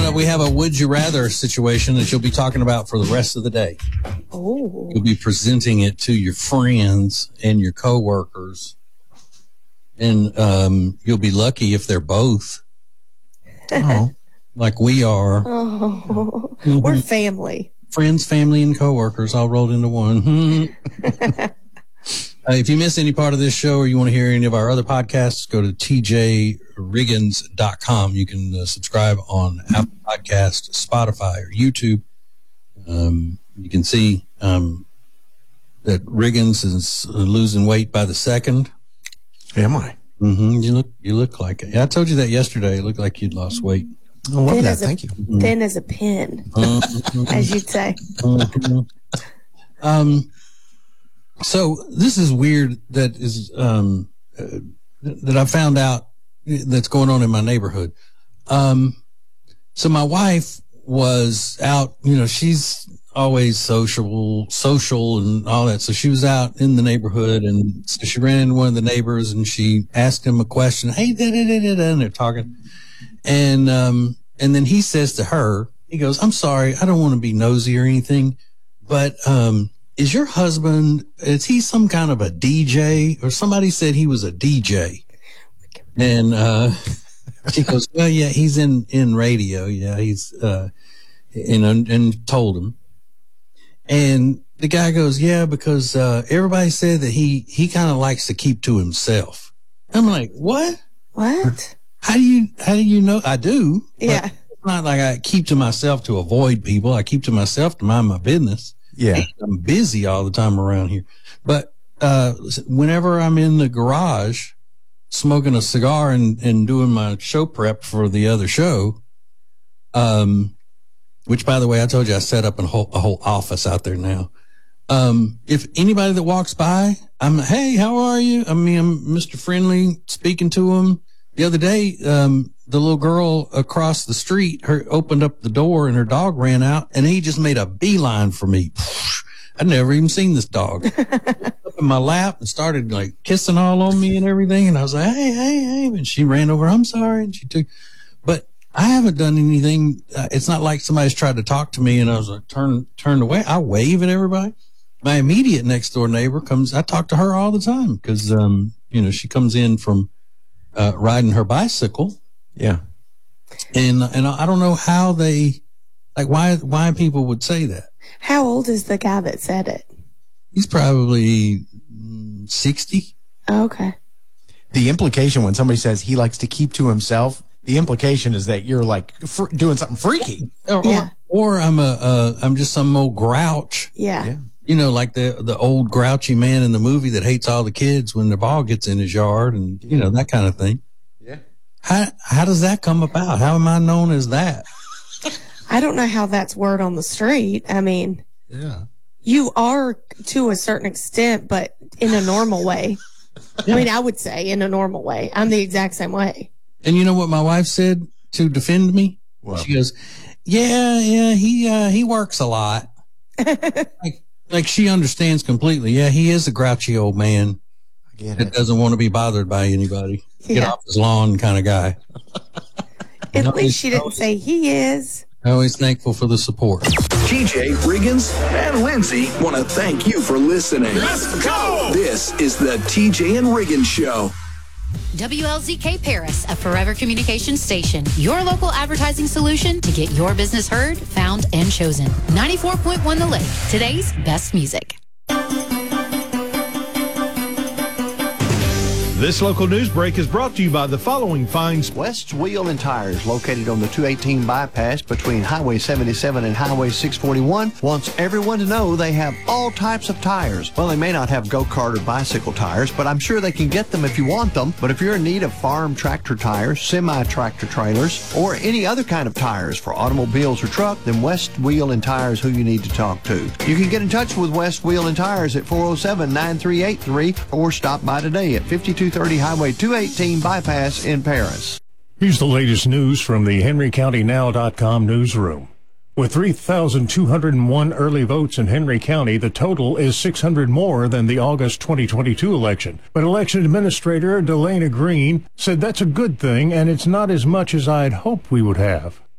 we have a would you rather situation that you'll be talking about for the rest of the day. Oh. You'll be presenting it to your friends and your coworkers. And you'll be lucky if they're both. Oh. Like we are. Oh. We're family. Friends, family, and coworkers all rolled into one. If you miss any part of this show or you want to hear any of our other podcasts, go to tjriggins.com. You can subscribe on Apple Podcasts, Spotify, or YouTube. You can see that Riggins is losing weight by the second. Am I? Mm-hmm. You look like it. Yeah, I told you that yesterday. It looked like you'd lost weight. I love that. Thank you. Thin as a pin, as you'd say. So this is weird that is that I found out that's going on in my neighborhood. So my wife was out, she's always social and all that. So she was out in the neighborhood, and so she ran into one of the neighbors and she asked him a question. Hey, and they're talking. And then he says to her, he goes, I'm sorry, I don't want to be nosy or anything, but, is your husband, is he some kind of a DJ? Or somebody said he was a DJ. And, she goes, well, yeah, he's in radio. Yeah, he's, and told him. And the guy goes, yeah, because, everybody said that he kind of likes to keep to himself. I'm like, what? What? How do you know? I do. Yeah. It's not like I keep to myself to avoid people. I keep to myself to mind my business. Yeah. I'm busy all the time around here. But, whenever I'm in the garage smoking a cigar and doing my show prep for the other show, which by the way, I told you I set up a whole office out there now. If anybody that walks by, hey, how are you? I'm Mr. Friendly speaking to them. The other day, the little girl across the street, opened up the door and her dog ran out, and he just made a beeline for me. I'd never even seen this dog. Up in my lap and started like kissing all on me and everything. And I was like, hey. And she ran over. I'm sorry. And she took, but I haven't done anything. It's not like somebody's tried to talk to me and I was like, turned away. I wave at everybody. My immediate next door neighbor comes, I talk to her all the time because, she comes in from, riding her bicycle. Yeah. And I don't know how why people would say that. How old is the guy that said it? He's probably 60. Oh, okay. The implication when somebody says he likes to keep to himself, the implication is that you're like doing something freaky. Or I'm just some old grouch. Yeah. Like the old grouchy man in the movie that hates all the kids when the ball gets in his yard and, that kind of thing. Yeah. How does that come about? How am I known as that? I don't know how that's word on the street. I mean, yeah, you are to a certain extent, but in a normal way. Yeah. I mean, I would say in a normal way. I'm the exact same way. And you know what my wife said to defend me? Well, she goes, yeah, he works a lot. like she understands completely. Yeah, he is a grouchy old man that doesn't want to be bothered by anybody. Get off his lawn kind of guy. At least she didn't say he is. Always thankful for the support. TJ, Riggins, and Lindsay want to thank you for listening. Let's go! This is the TJ and Riggins Show. WLZK Paris, a Forever Communications station. Your local advertising solution to get your business heard, found, and chosen. 94.1 The Lake, today's best music. This local news break is brought to you by the following fine West Wheel and Tires, located on the 218 bypass between Highway 77 and Highway 641, wants everyone to know they have all types of tires. Well, they may not have go-kart or bicycle tires, but I'm sure they can get them if you want them. But if you're in need of farm tractor tires, semi-tractor trailers, or any other kind of tires for automobiles or truck, then West Wheel and Tires who you need to talk to. You can get in touch with West Wheel and Tires at 407-9383 or stop by today at 5230 Highway 218 bypass in Paris. Here's the latest news from the HenryCountyNow.com newsroom. With 3,201 early votes in Henry County, the total is 600 more than the August 2022 election. But election administrator Delana Green said that's a good thing, and it's not as much as I'd hoped we would have.